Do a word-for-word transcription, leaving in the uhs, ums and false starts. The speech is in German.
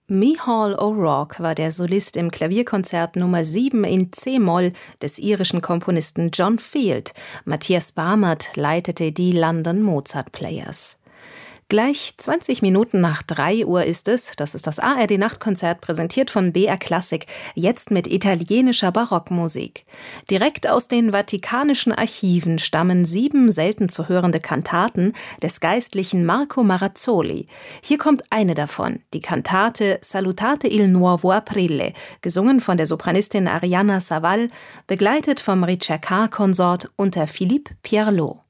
Micheál O'Rourke war der Solist im Klavierkonzert Nummer sieben in C-Moll des irischen Komponisten John Field. Matthias Barmert leitete die London Mozart Players. Gleich zwanzig Minuten nach drei Uhr ist es, das ist das A R D-Nachtkonzert, präsentiert von B R Klassik, jetzt mit italienischer Barockmusik. Direkt aus den Vatikanischen Archiven stammen sieben selten zu hörende Kantaten des Geistlichen Marco Marazzoli. Hier kommt eine davon, die Kantate Salutate il nuovo aprile, gesungen von der Sopranistin Arianna Savall, begleitet vom Ricercar-Konsort unter Philippe Pierlot.